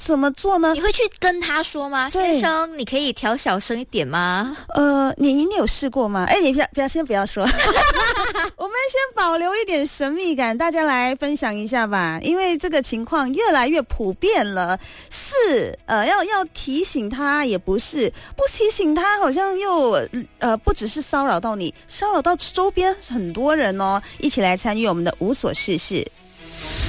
怎么做呢？ 你会去跟他说吗？先生，你可以调小声一点吗？ 你有试过吗？你先不要说，我们先保留一点神秘感，大家来分享一下吧。因为这个情况越来越普遍了，是要提醒他也不是，不提醒他好像又不只是骚扰到你，骚扰到周边很多人哦。一起来参与我们的无所事事。